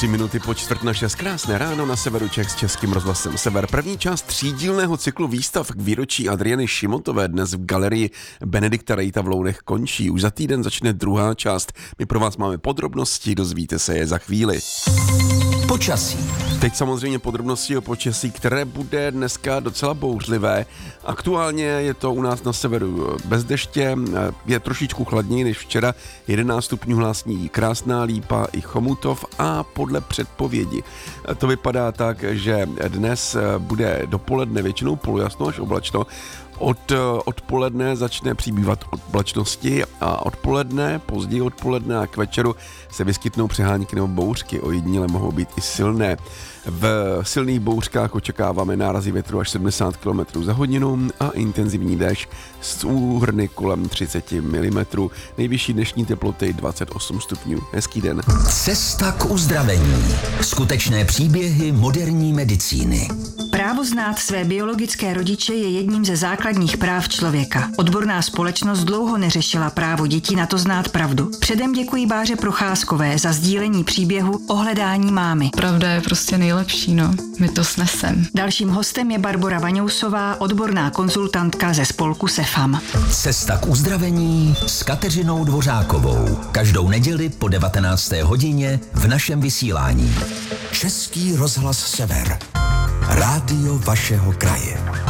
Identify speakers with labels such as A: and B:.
A: 3 minuty po 5:45, krásné ráno na severu Čech s Českým rozhlasem Sever. První část třídílného cyklu výstav k výročí Adriany Šimotové dnes v galerii Benedikta Rejta v Lounech končí. Už za týden začne druhá část. My pro vás máme podrobnosti, dozvíte se je za chvíli.
B: Počasí.
A: Teď samozřejmě podrobnosti o počasí, které bude dneska docela bouřlivé. Aktuálně je to u nás na severu bez deště, je trošičku chladněji než včera, 11 stupňů hlásí Krásná Lípa i Chomutov a podle předpovědi to vypadá tak, že dnes bude dopoledne většinou polojasno až oblačno. Od odpoledne začne přibývat oblačnosti a později odpoledne a k večeru se vyskytnou přehánky nebo bouřky, ojediněle mohou být i silné. V silných bouřkách očekáváme nárazy větru až 70 km za hodinu a intenzivní déšť s úhrny kolem 30 mm. Nejvyšší dnešní teploty 28 stupňů. Hezký den.
B: Cesta k uzdravení. Skutečné příběhy moderní medicíny.
C: Právo znát své biologické rodiče je jedním ze základních práv člověka. Odborná společnost dlouho neřešila právo dětí na to znát pravdu. Předem děkuji Báře Procházkové za sdílení příběhu o hledání mámy.
D: Pravda je prostě nejlepší, no. My to snesem.
C: Dalším hostem je Barbora Vaňousová, odborná konzultantka ze spolku SEFAM.
B: Cesta k uzdravení s Kateřinou Dvořákovou. Každou neděli po 19. hodině v našem vysílání. Český rozhlas Sever. Rádio vašeho kraje.